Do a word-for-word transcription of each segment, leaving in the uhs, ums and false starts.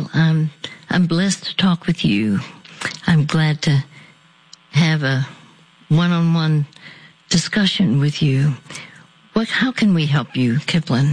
Well, I'm, I'm blessed to talk with you. I'm glad to have a one-on-one discussion with you. What, how can we help you, Kiplen?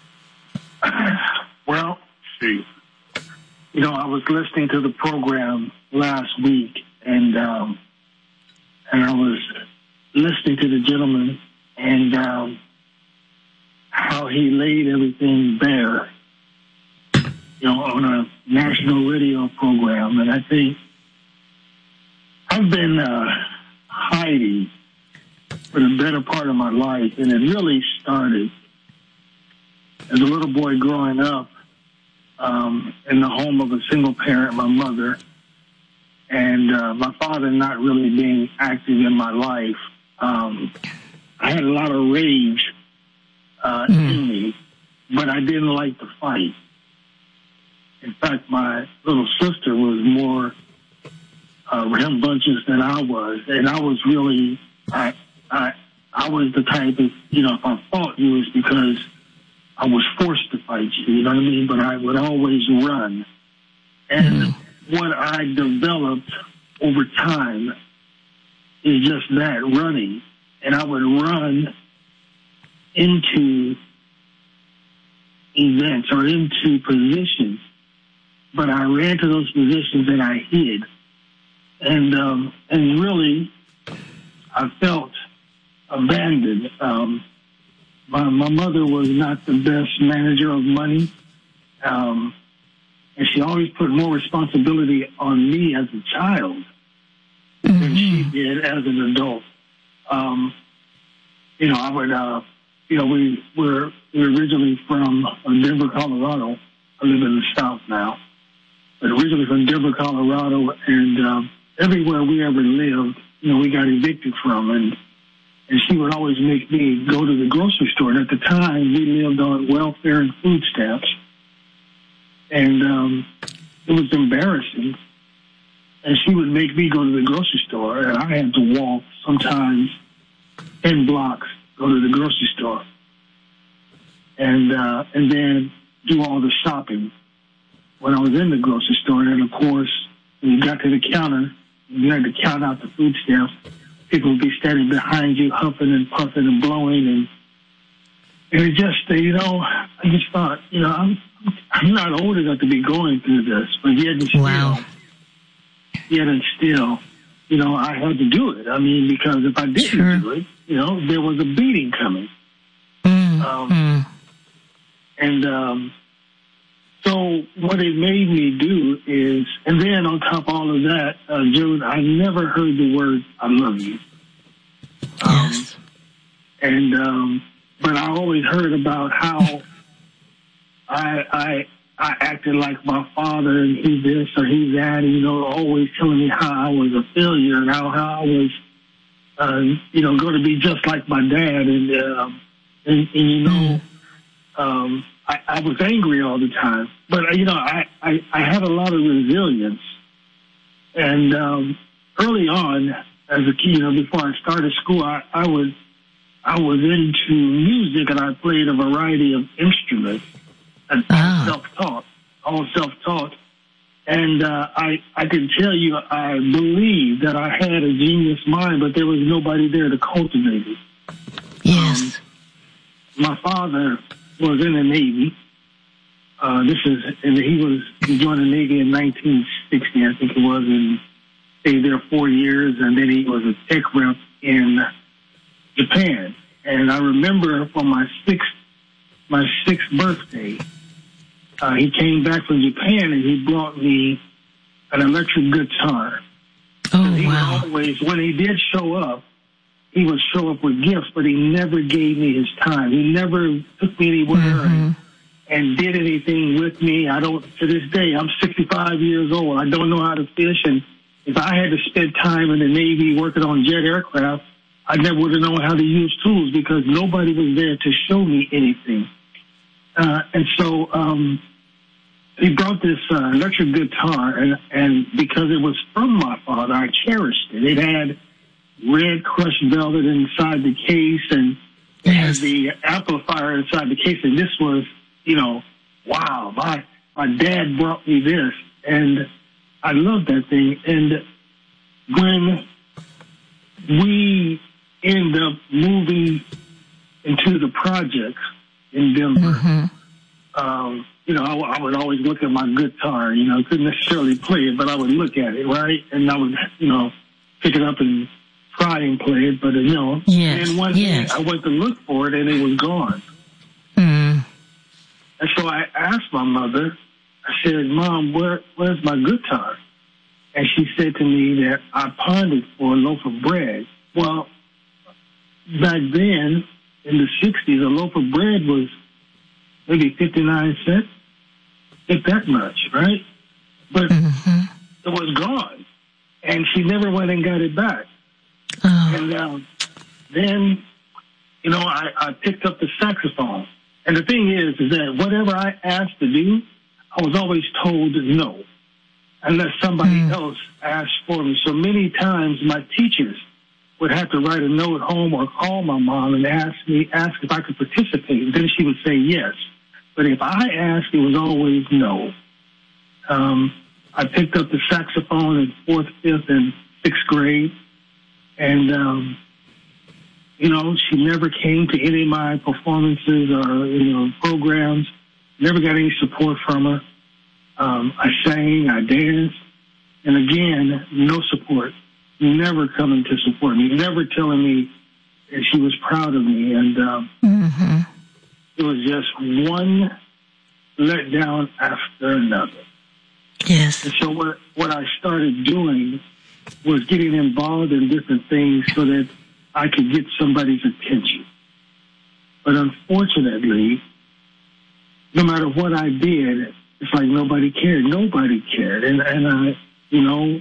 Well, see, you know, I was listening to the program last week, and um, and I was listening to the gentleman and um, how he laid everything bare, you know, on a national radio program. And I think I've been uh, hiding for the better part of my life, and it really started as a little boy growing up um, in the home of a single parent, my mother, and uh, my father not really being active in my life. Um, I had a lot of rage uh, mm. in me, but I didn't like to fight. In fact, my little sister was more uh, rambunctious than I was, and I was really, I, I, I was the type of, you know, if I fought you, it was because I was forced to fight you, you know what I mean? But I would always run. And mm. what I developed over time is just that, running. And I would run into events or into positions, but I ran to those positions and I hid. And, um, and really, I felt abandoned. Um, my, my mother was not the best manager of money. Um, and she always put more responsibility on me as a child mm-hmm. than she did as an adult. Um, you know, I would, uh, you know, we were, we're originally from Denver, Colorado. I live in the South now, but originally from Denver, Colorado, and um, everywhere we ever lived, you know, we got evicted from, and and she would always make me go to the grocery store. And at the time, we lived on welfare and food stamps, and um, it was embarrassing. And she would make me go to the grocery store, and I had to walk sometimes ten blocks, go to the grocery store, and uh, and then do all the shopping when I was in the grocery store. And of course, when you got to the counter, you had to count out the food stamps. People would be standing behind you, huffing and puffing and blowing, and and it just, you know, I just thought, you know, I'm I'm not old enough to be going through this, but yet and still, wow. yet and still, you know, I had to do it. I mean, because if I didn't sure. do it, you know, there was a beating coming. Mm, um, mm. And um, so what it made me do is, and then on top of all of that, uh, June, I never heard the word "I love you." Yes. Um, and um, but I always heard about how I I I acted like my father, and he this or he that, and, you know, always telling me how I was a failure and how, how I was, uh, you know, going to be just like my dad, and uh, and, and you know. Um, I, I was angry all the time, but, you know, I, I, I had a lot of resilience. And um, early on, as a kid, you know, before I started school, I, I was I was into music, and I played a variety of instruments, and ah. self-taught, all self-taught. And uh, I, I can tell you, I believed that I had a genius mind, but there was nobody there to cultivate it. Yes. Um, my father was in the Navy. Uh, this is, and he was, he joined the Navy in nineteen sixty, I think it was, and stayed there four years, and then he was a tech rep in Japan. And I remember for my sixth, my sixth birthday, uh, he came back from Japan and he brought me an electric guitar. Oh, he wow. would always, when he did show up, he would show up with gifts, but he never gave me his time. He never took me anywhere mm-hmm. and, and did anything with me. I don't, to this day, I'm sixty-five years old. I don't know how to fish, and if I had to spend time in the Navy working on jet aircraft, I never would have known how to use tools because nobody was there to show me anything. Uh, and so um, he brought this uh, electric guitar, and, and because it was from my father, I cherished it. It had red crushed velvet inside the case, and it had the amplifier inside the case, and this was, you know, wow, my my dad brought me this, and I love that thing. And when we end up moving into the projects in Denver, mm-hmm. um, you know, I, I would always look at my guitar. You know, I couldn't necessarily play it, but I would look at it, right? And I would, you know, pick it up and try and play it. But, you know, yes. and one yes. day I went to look for it, and it was gone. Mm. And so I asked my mother, I said, Mom, where, where's my guitar? And she said to me that I pawned it for a loaf of bread. Well, back then, in the sixties, a loaf of bread was maybe fifty-nine cents, if that much, right? But mm-hmm. it was gone. And she never went and got it back. Oh. And um, then, you know, I, I picked up the saxophone. And the thing is, is that whatever I asked to do, I was always told no, unless somebody mm. else asked for me. So many times my teachers would have to write a note home or call my mom and ask me, ask if I could participate. And then she would say yes. But if I asked, it was always no. Um, I picked up the saxophone in fourth, fifth, and sixth grade. And, um, you know, she never came to any of my performances or, you know, programs. Never got any support from her. Um, I sang, I danced. And again, no support. Never coming to support me. Never telling me that she was proud of me. And um, mm-hmm. it was just one letdown after another. Yes. And so what, what I started doing was getting involved in different things so that I could get somebody's attention. But unfortunately, no matter what I did, it's like nobody cared. Nobody cared. And, and I, you know,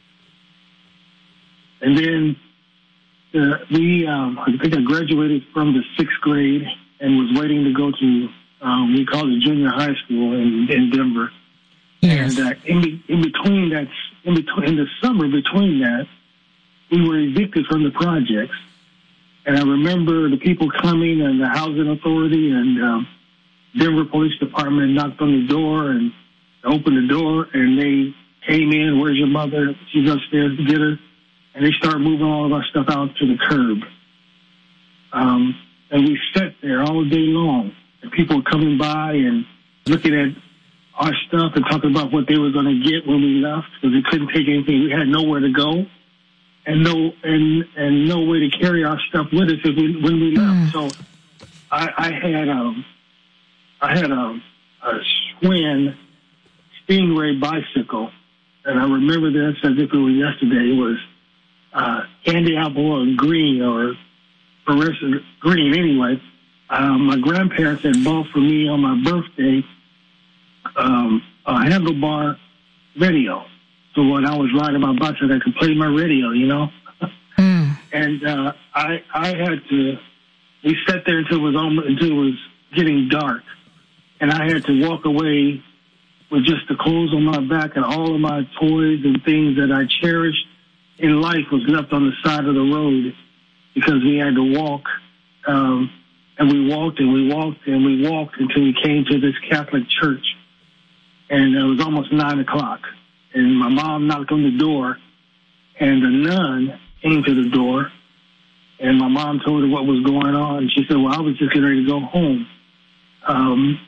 and then uh, we, um, I think I graduated from the sixth grade and was waiting to go to, um, we call it junior high school in, in Denver. Yes. And uh, in, in between that, in between in the summer between that, we were evicted from the projects. And I remember the people coming and the housing authority and um, Denver Police Department knocked on the door and opened the door, and they came in. Where's your mother? She's upstairs to get her. And they started moving all of our stuff out to the curb. Um, and we sat there all day long. And people were coming by and looking at our stuff and talking about what they were going to get when we left, because we couldn't take anything. We had nowhere to go and no and and no way to carry our stuff with us if we, when we left. Mm. So I, I had um I had a, a Schwinn Stingray bicycle, and I remember this as if it was yesterday. It was uh, candy apple or green or fluorescent green. Anyway, um, my grandparents had bought for me on my birthday um, a handlebar radio. So when I was riding my bicycle, I could play my radio, you know. Mm. And uh, I I had to. We sat there until it was almost, until it was getting dark, and I had to walk away with just the clothes on my back, and all of my toys and things that I cherished in life was left on the side of the road because we had to walk. Um, and we walked and we walked and we walked until we came to this Catholic church. And it was almost nine o'clock. And my mom knocked on the door, and the nun came to the door. And my mom told her what was going on. She said, well, I was just getting ready to go home. Um,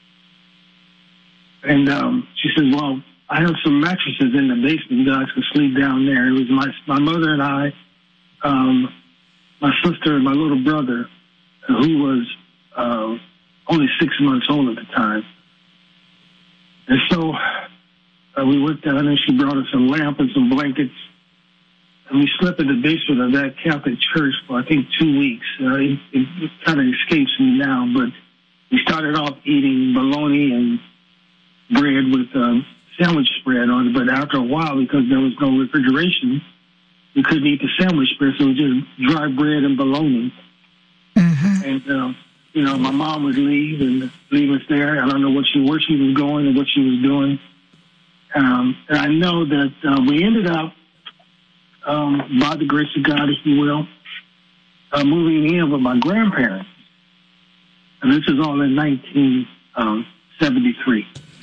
and um, she said, well, I have some mattresses in the basement. You guys can sleep down there. It was my my mother and I, um, my sister and my little brother, who was uh, only six months old at the time. And so uh, we went down and she brought us a lamp and some blankets. And we slept in the basement of that Catholic church for, I think, two weeks. Uh, it it kind of escapes me now, but we started off eating bologna and bread with um, sandwich spread on it. But after a while, because there was no refrigeration, we couldn't eat the sandwich spread, so it was just dry bread and bologna. Mm-hmm. And, uh, you know, my mom would leave and leave us there. I don't know what she, where she was going and what she was doing. Um, and I know that uh, we ended up, Um, by the grace of God, if you will, uh, moving in with my grandparents. And this is all in nineteen seventy-three.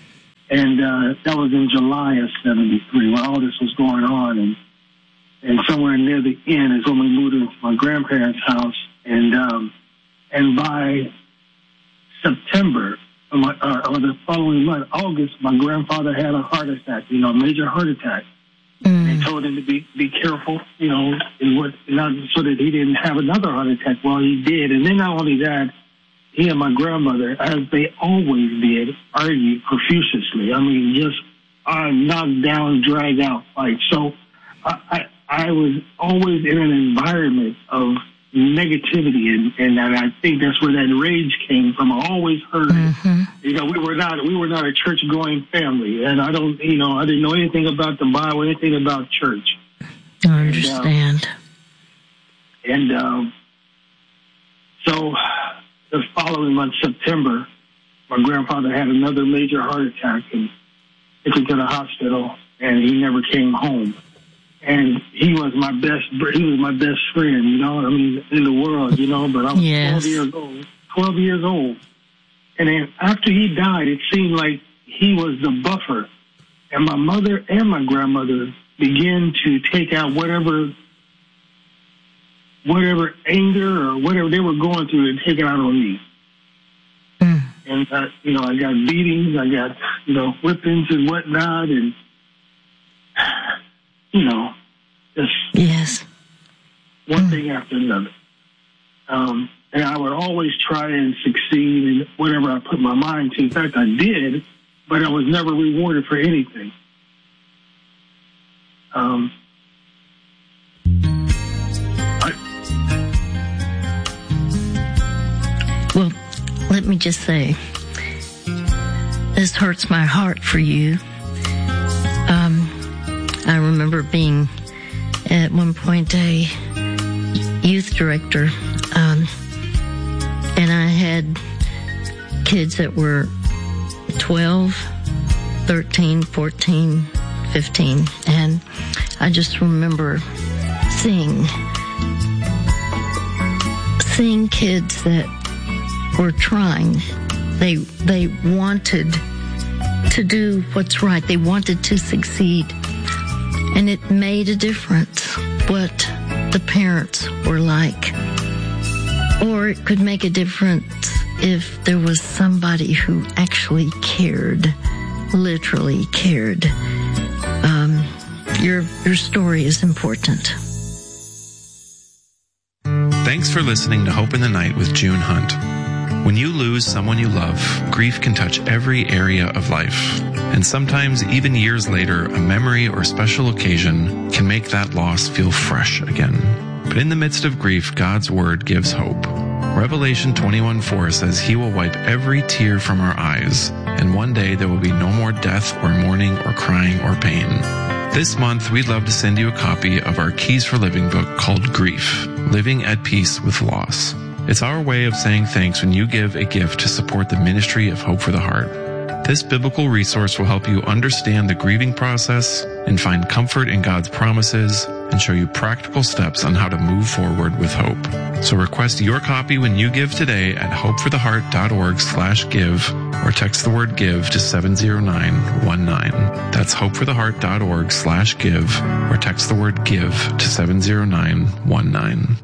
And uh, that was in July of seventy-three when all this was going on. And and somewhere near the end is when we moved into my grandparents' house. And um, and by September, or, my, or, or the following month, August, my grandfather had a heart attack, you know, a major heart attack. Mm. They told him to be be careful, you know, and what, not so that he didn't have another heart attack. Well, he did. And then not only that, he and my grandmother, as they always did, argued profusely. I mean, just uh, knocked down, dragged out fights. So I, I, I was always in an environment of negativity, and, and I think that's where that rage came from. I always heard, mm-hmm. you know, we were not we were not a church-going family, and I don't, you know, I didn't know anything about the Bible, anything about church. I understand. And, uh, and um, so the following month, September, my grandfather had another major heart attack, and took him to the hospital, and he never came home. And he was my best, he was my best friend, you know, I mean, in the world, you know, but I was yes. twelve years old, twelve years old. And then after he died, it seemed like he was the buffer. And my mother and my grandmother began to take out whatever, whatever anger or whatever they were going through and take it out on me. Mm. And, uh, you know, I got beatings, I got, you know, whippings and whatnot, and, you know, just yes. one mm. thing after another. Um, and I would always try and succeed in whatever I put my mind to. In fact, I did, but I was never rewarded for anything. Um, I, well, let me just say, this hurts my heart for you. Um, I remember being at one point a youth director, um, and I had kids that were twelve, thirteen, fourteen, fifteen, and I just remember seeing seeing kids that were trying. They they wanted to do what's right. They wanted to succeed. And it made a difference what the parents were like. Or it could make a difference if there was somebody who actually cared, literally cared. Um, your your story is important. Thanks for listening to Hope in the Night with June Hunt. When you lose someone you love, grief can touch every area of life. And sometimes, even years later, a memory or special occasion can make that loss feel fresh again. But in the midst of grief, God's Word gives hope. Revelation twenty-one four says He will wipe every tear from our eyes, and one day there will be no more death or mourning or crying or pain. This month, we'd love to send you a copy of our Keys for Living book called Grief, Living at Peace with Loss. It's our way of saying thanks when you give a gift to support the ministry of Hope for the Heart. This biblical resource will help you understand the grieving process and find comfort in God's promises and show you practical steps on how to move forward with hope. So request your copy when you give today at hopefortheheart.org slash give or text the word give to seven zero nine one nine. That's hopefortheheart.org slash give or text the word give to seven zero nine one nine.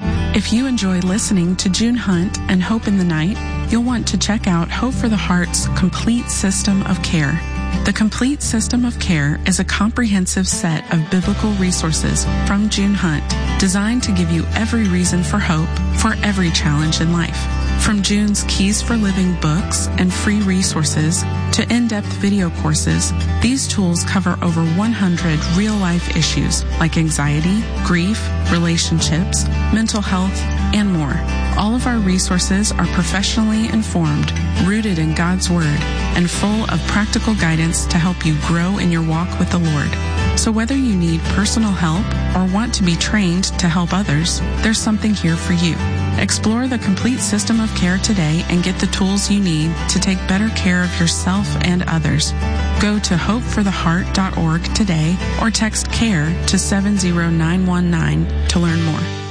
If you enjoy listening to June Hunt and Hope in the Night, you'll want to check out Hope for the Heart's Complete System of Care. The Complete System of Care is a comprehensive set of biblical resources from June Hunt, designed to give you every reason for hope for every challenge in life. From June's Keys for Living books and free resources to in-depth video courses, these tools cover over one hundred real-life issues like anxiety, grief, relationships, mental health, and more. All of our resources are professionally informed, rooted in God's Word, and full of practical guidance to help you grow in your walk with the Lord. So whether you need personal help or want to be trained to help others, there's something here for you. Explore the Complete System of Care today and get the tools you need to take better care of yourself and others. Go to hope for the heart dot org today or text CARE to seven zero nine one nine to learn more.